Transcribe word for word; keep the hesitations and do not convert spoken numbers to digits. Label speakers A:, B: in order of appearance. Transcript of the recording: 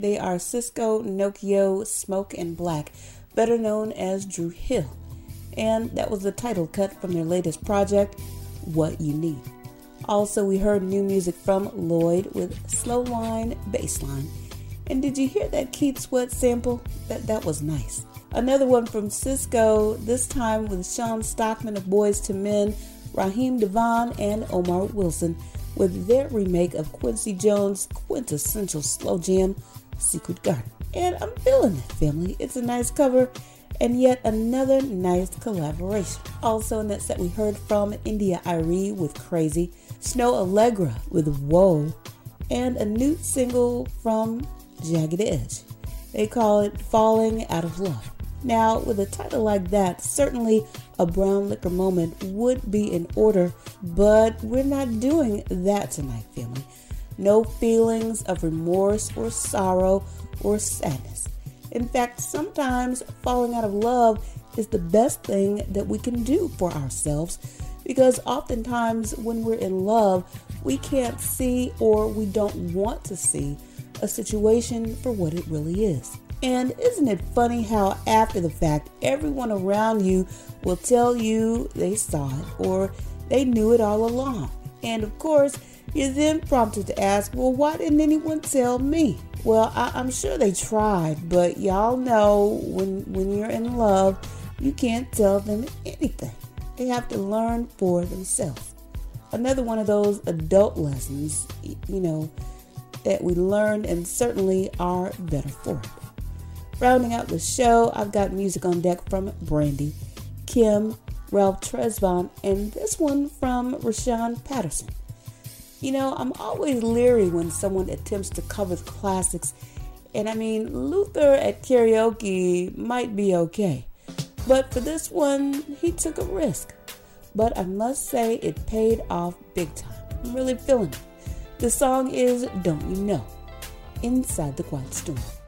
A: They are Cisco, Nokio, Smoke, and Black, better known as Dru Hill. And that was the title cut from their latest project, What You Need. Also, we heard new music from Lloyd with Slowline Bassline. And did you hear that Keith Sweat sample? That, that was nice. Another one from Cisco, this time with Sean Stockman of Boyz two Men, Raheem DeVaughn, and Omar Wilson, with their remake of Quincy Jones' quintessential slow jam, Secret Garden. And I'm feeling it, family. It's a nice cover, and yet another nice collaboration. Also in that set, we heard from India Arie with Crazy, Snow Allegra with Whoa, and a new single from Jagged Edge. They call it Falling Out of Love. Now, with a title like that, certainly a brown liquor moment would be in order, but we're not doing that tonight, family. No feelings of remorse or sorrow or sadness. In fact, sometimes falling out of love is the best thing that we can do for ourselves, because oftentimes when we're in love, we can't see or we don't want to see a situation for what it really is. And isn't it funny how after the fact, everyone around you will tell you they saw it or they knew it all along. And of course, you're then prompted to ask, well, why didn't anyone tell me? Well, I- I'm sure they tried, but y'all know when, when you're in love, you can't tell them anything. They have to learn for themselves. Another one of those adult lessons, you know, that we learned and certainly are better for it. Rounding out the show, I've got music on deck from Brandy, Kim, Ralph Tresvant, and this one from Rashawn Patterson. You know, I'm always leery when someone attempts to cover the classics, and I mean, Luther at karaoke might be okay, but for this one, he took a risk. But I must say it paid off big time. I'm really feeling it. The song is Don't You Know, Inside the Quiet Storm.